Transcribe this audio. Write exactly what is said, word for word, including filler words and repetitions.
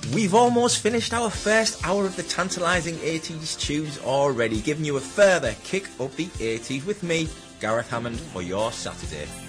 We've almost finished our first hour of the tantalising eighties tunes already, giving you a further kick up the eighties with me, Gareth Hammond, for your Saturday.